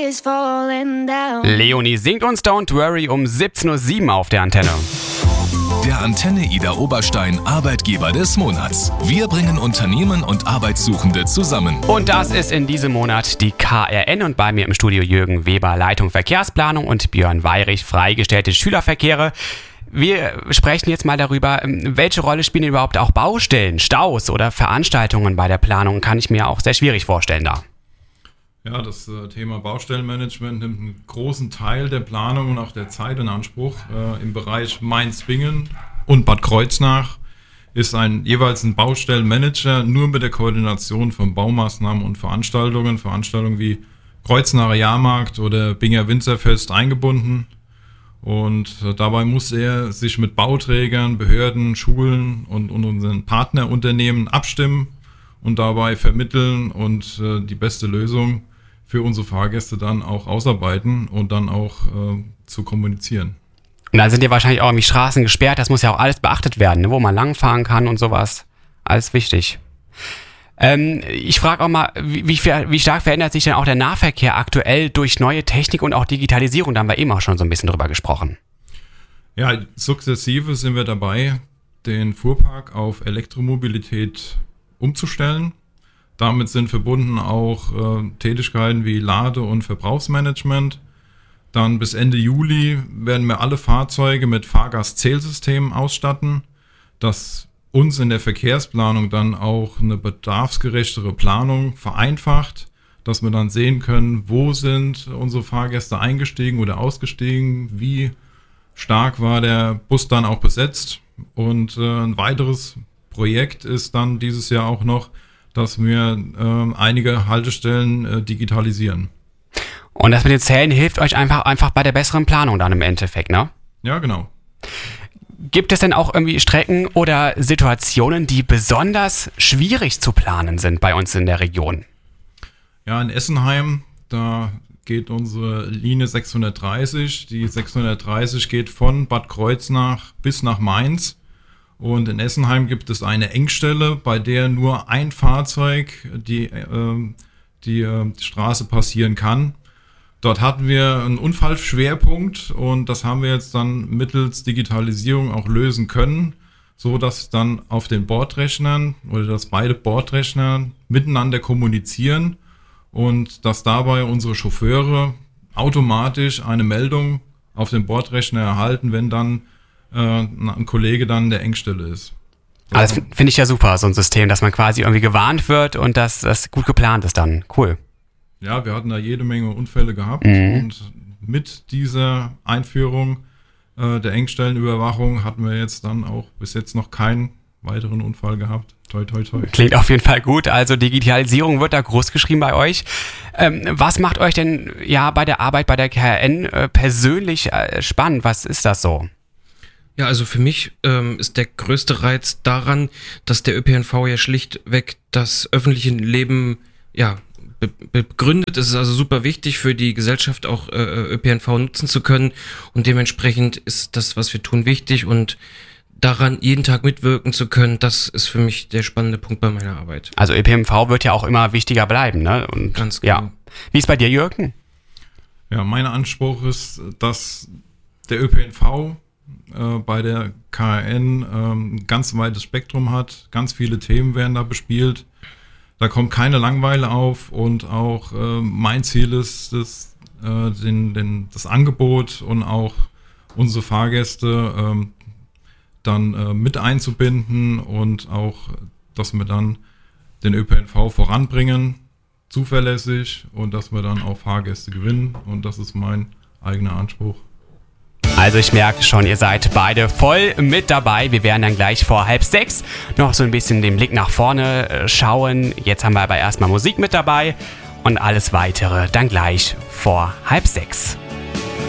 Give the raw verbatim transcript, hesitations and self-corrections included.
is falling down. Leonie singt uns Don't Worry um siebzehn Uhr sieben auf der Antenne. Der Antenne Ida Oberstein Arbeitgeber des Monats. Wir bringen Unternehmen und Arbeitssuchende zusammen. Und das ist in diesem Monat die K R N und bei mir im Studio Jürgen Weber, Leitung Verkehrsplanung und Björn Weyrich, freigestellte Schülerverkehre. Wir sprechen jetzt mal darüber, welche Rolle spielen überhaupt auch Baustellen, Staus oder Veranstaltungen bei der Planung, kann ich mir auch sehr schwierig vorstellen da. Ja, das äh, Thema Baustellenmanagement nimmt einen großen Teil der Planung und auch der Zeit in Anspruch. Äh, Im Bereich Mainz-Bingen und Bad Kreuznach ist ein jeweils ein Baustellenmanager nur mit der Koordination von Baumaßnahmen und Veranstaltungen, Veranstaltungen wie Kreuznacher Jahrmarkt oder Binger Winzerfest eingebunden. Und äh, dabei muss er sich mit Bauträgern, Behörden, Schulen und, und unseren Partnerunternehmen abstimmen und dabei vermitteln und äh, die beste Lösung für unsere Fahrgäste dann auch ausarbeiten und dann auch äh, zu kommunizieren. Und dann sind ja wahrscheinlich auch irgendwie Straßen gesperrt, das muss ja auch alles beachtet werden, ne, wo man langfahren kann und sowas. Alles wichtig. Ähm, ich frage auch mal, wie, wie, wie stark verändert sich denn auch der Nahverkehr aktuell durch neue Technik und auch Digitalisierung? Da haben wir eben auch schon so ein bisschen drüber gesprochen. Ja, sukzessive sind wir dabei, den Fuhrpark auf Elektromobilität umzustellen. Damit sind verbunden auch äh, Tätigkeiten wie Lade- und Verbrauchsmanagement. Dann bis Ende Juli werden wir alle Fahrzeuge mit Fahrgastzählsystemen ausstatten, das uns in der Verkehrsplanung dann auch eine bedarfsgerechtere Planung vereinfacht, dass wir dann sehen können, wo sind unsere Fahrgäste eingestiegen oder ausgestiegen, wie stark war der Bus dann auch besetzt. Und äh, ein weiteres Projekt ist dann dieses Jahr auch noch, dass wir äh, einige Haltestellen äh, digitalisieren. Und das mit den Zählen hilft euch einfach, einfach bei der besseren Planung dann im Endeffekt, ne? Ja, genau. Gibt es denn auch irgendwie Strecken oder Situationen, die besonders schwierig zu planen sind bei uns in der Region? Ja, in Essenheim, da geht unsere Linie sechshundertdreißig. Die sechshundertdreißig geht von Bad Kreuznach bis nach Mainz. Und in Essenheim gibt es eine Engstelle, bei der nur ein Fahrzeug die, äh, die, äh, die Straße passieren kann. Dort hatten wir einen Unfallschwerpunkt und das haben wir jetzt dann mittels Digitalisierung auch lösen können, so dass dann auf den Bordrechnern oder dass beide Bordrechner miteinander kommunizieren und dass dabei unsere Chauffeure automatisch eine Meldung auf den Bordrechner erhalten, wenn dann äh, ein Kollege dann in der Engstelle ist. Ah, das finde ich ja super, so ein System, dass man quasi irgendwie gewarnt wird und dass das gut geplant ist dann. Cool. Ja, wir hatten da jede Menge Unfälle gehabt mhm. und mit dieser Einführung äh, der Engstellenüberwachung hatten wir jetzt dann auch bis jetzt noch keinen weiteren Unfall gehabt. Toi, toi, toi. Klingt auf jeden Fall gut. Also Digitalisierung wird da groß geschrieben bei euch. Ähm, was macht euch denn ja bei der Arbeit bei der K R N äh, persönlich äh, spannend? Was ist das so? Ja, also für mich ähm, ist der größte Reiz daran, dass der Ö P N V ja schlichtweg das öffentliche Leben ja be- begründet. Es ist also super wichtig für die Gesellschaft auch äh, Ö P N V nutzen zu können und dementsprechend ist das, was wir tun, wichtig und daran jeden Tag mitwirken zu können, das ist für mich der spannende Punkt bei meiner Arbeit. Also Ö P N V wird ja auch immer wichtiger bleiben, ne? Und ganz genau. Ja. Wie ist bei dir, Jürgen? Ja, mein Anspruch ist, dass der Ö P N V äh, bei der K R N ähm, ein ganz weites Spektrum hat. Ganz viele Themen werden da bespielt. Da kommt keine Langeweile auf und auch äh, mein Ziel ist, das, äh, den, den, das Angebot und auch unsere Fahrgäste ähm, dann äh, mit einzubinden und auch, dass wir dann den Ö P N V voranbringen, zuverlässig und dass wir dann auch Fahrgäste gewinnen und das ist mein eigener Anspruch. Also ich merke schon, ihr seid beide voll mit dabei. Wir werden dann gleich vor halb sechs noch so ein bisschen den Blick nach vorne schauen. Jetzt haben wir aber erstmal Musik mit dabei und alles weitere dann gleich vor halb sechs.